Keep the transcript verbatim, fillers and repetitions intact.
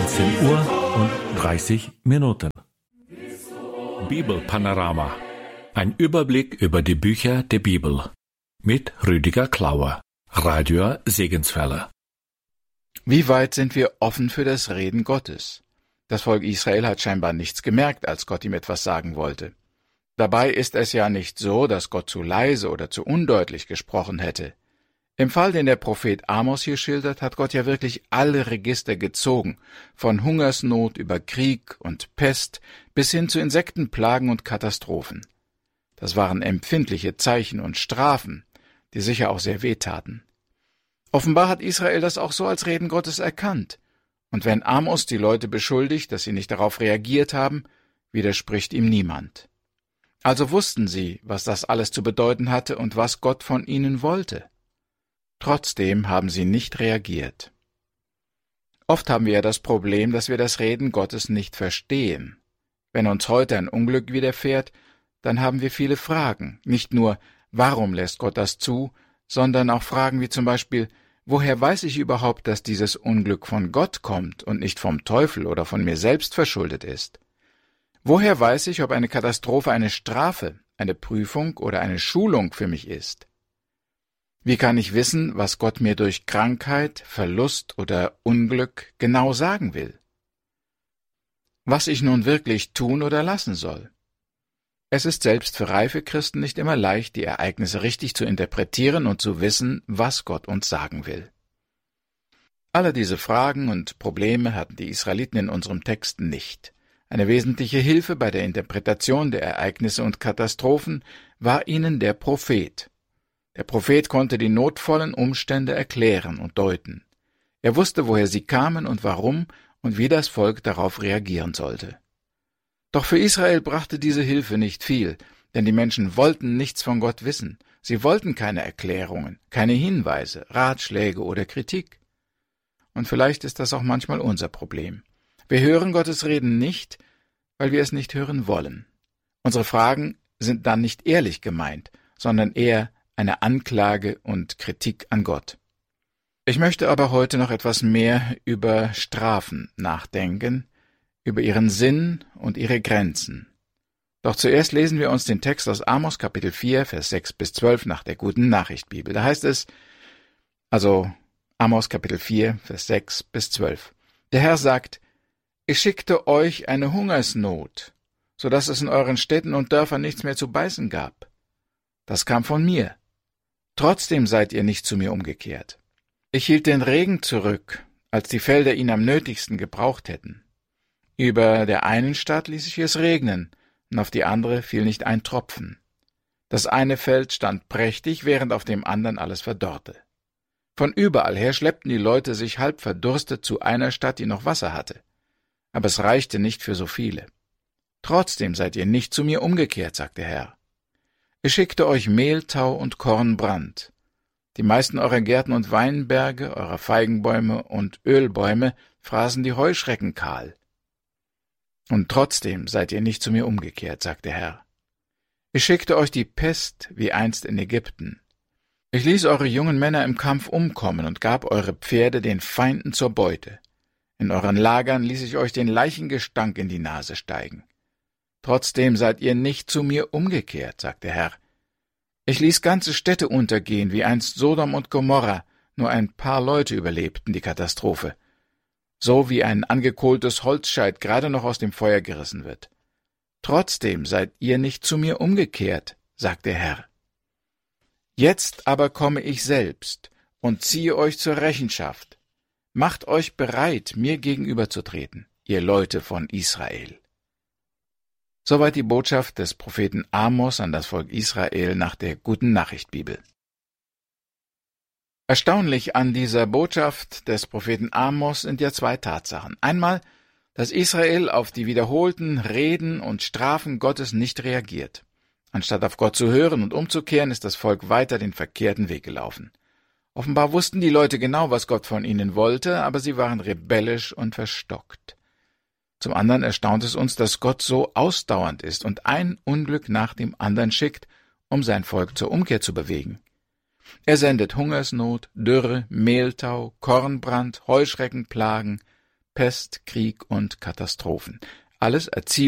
neunzehn Uhr und dreißig Minuten. Bibelpanorama. Ein Überblick über die Bücher der Bibel. Mit Rüdiger Klauer. Radio Segenswelle. Wie weit sind wir offen für das Reden Gottes? Das Volk Israel hat scheinbar nichts gemerkt, als Gott ihm etwas sagen wollte. Dabei ist es ja nicht so, dass Gott zu leise oder zu undeutlich gesprochen hätte. Im Fall, den der Prophet Amos hier schildert, hat Gott ja wirklich alle Register gezogen, von Hungersnot über Krieg und Pest bis hin zu Insektenplagen und Katastrophen. Das waren empfindliche Zeichen und Strafen, die sicher auch sehr wehtaten. Offenbar hat Israel das auch so als Reden Gottes erkannt. Und wenn Amos die Leute beschuldigt, dass sie nicht darauf reagiert haben, widerspricht ihm niemand. Also wussten sie, was das alles zu bedeuten hatte und was Gott von ihnen wollte. Trotzdem haben sie nicht reagiert. Oft haben wir ja das Problem, dass wir das Reden Gottes nicht verstehen. Wenn uns heute ein Unglück widerfährt, dann haben wir viele Fragen. Nicht nur, warum lässt Gott das zu, sondern auch Fragen wie zum Beispiel, woher weiß ich überhaupt, dass dieses Unglück von Gott kommt und nicht vom Teufel oder von mir selbst verschuldet ist? Woher weiß ich, ob eine Katastrophe eine Strafe, eine Prüfung oder eine Schulung für mich ist? Wie kann ich wissen, was Gott mir durch Krankheit, Verlust oder Unglück genau sagen will? Was ich nun wirklich tun oder lassen soll? Es ist selbst für reife Christen nicht immer leicht, die Ereignisse richtig zu interpretieren und zu wissen, was Gott uns sagen will. Alle diese Fragen und Probleme hatten die Israeliten in unserem Text nicht. Eine wesentliche Hilfe bei der Interpretation der Ereignisse und Katastrophen war ihnen der Prophet. Der Prophet konnte die notvollen Umstände erklären und deuten. Er wusste, woher sie kamen und warum und wie das Volk darauf reagieren sollte. Doch für Israel brachte diese Hilfe nicht viel, denn die Menschen wollten nichts von Gott wissen. Sie wollten keine Erklärungen, keine Hinweise, Ratschläge oder Kritik. Und vielleicht ist das auch manchmal unser Problem. Wir hören Gottes Reden nicht, weil wir es nicht hören wollen. Unsere Fragen sind dann nicht ehrlich gemeint, sondern eher eine Anklage und Kritik an Gott. Ich möchte aber heute noch etwas mehr über Strafen nachdenken, über ihren Sinn und ihre Grenzen. Doch zuerst lesen wir uns den Text aus Amos Kapitel vier, Vers sechs bis zwölf nach der Guten Nachricht Bibel. Da heißt es, also Amos Kapitel vier, Vers sechs bis zwölf. Der Herr sagt, ich schickte euch eine Hungersnot, so dass es in euren Städten und Dörfern nichts mehr zu beißen gab. Das kam von mir. Trotzdem seid ihr nicht zu mir umgekehrt. Ich hielt den Regen zurück, als die Felder ihn am nötigsten gebraucht hätten. Über der einen Stadt ließ ich es regnen, und auf die andere fiel nicht ein Tropfen. Das eine Feld stand prächtig, während auf dem anderen alles verdorrte. Von überall her schleppten die Leute sich halb verdurstet zu einer Stadt, die noch Wasser hatte. Aber es reichte nicht für so viele. Trotzdem seid ihr nicht zu mir umgekehrt, sagt der Herr. Ich schickte euch Mehltau und Kornbrand. Die meisten eurer Gärten und Weinberge, eurer Feigenbäume und Ölbäume fraßen die Heuschrecken kahl. Und trotzdem seid ihr nicht zu mir umgekehrt, sagt der Herr. Ich schickte euch die Pest wie einst in Ägypten. Ich ließ eure jungen Männer im Kampf umkommen und gab eure Pferde den Feinden zur Beute. In euren Lagern ließ ich euch den Leichengestank in die Nase steigen. Trotzdem seid ihr nicht zu mir umgekehrt, sagt der Herr. Ich ließ ganze Städte untergehen, wie einst Sodom und Gomorra, nur ein paar Leute überlebten die Katastrophe. So wie ein angekohltes Holzscheit gerade noch aus dem Feuer gerissen wird. Trotzdem seid ihr nicht zu mir umgekehrt, sagt der Herr. Jetzt aber komme ich selbst und ziehe euch zur Rechenschaft. Macht euch bereit, mir gegenüberzutreten, ihr Leute von Israel. Soweit die Botschaft des Propheten Amos an das Volk Israel nach der Guten Nachricht Bibel. Erstaunlich an dieser Botschaft des Propheten Amos sind ja zwei Tatsachen. Einmal, dass Israel auf die wiederholten Reden und Strafen Gottes nicht reagiert. Anstatt auf Gott zu hören und umzukehren, ist das Volk weiter den verkehrten Weg gelaufen. Offenbar wussten die Leute genau, was Gott von ihnen wollte, aber sie waren rebellisch und verstockt. Zum anderen erstaunt es uns, dass Gott so ausdauernd ist und ein Unglück nach dem anderen schickt, um sein Volk zur Umkehr zu bewegen. Er sendet Hungersnot, Dürre, Mehltau, Kornbrand, Heuschreckenplagen, Pest, Krieg und Katastrophen. Alles Erziehung